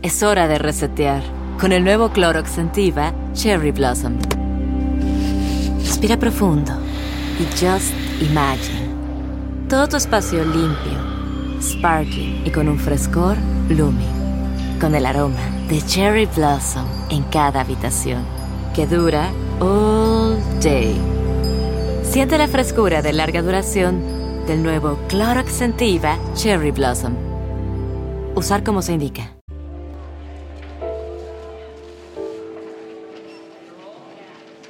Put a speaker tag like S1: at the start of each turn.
S1: Es hora de resetear con el nuevo Clorox Scentiva Cherry Blossom. Respira profundo y just imagine. Todo tu espacio limpio, sparkling y con un frescor blooming. Con el aroma de Cherry Blossom en cada habitación, que dura all day. Siente la frescura de larga duración del nuevo Clorox Scentiva Cherry Blossom. Usar como se indica.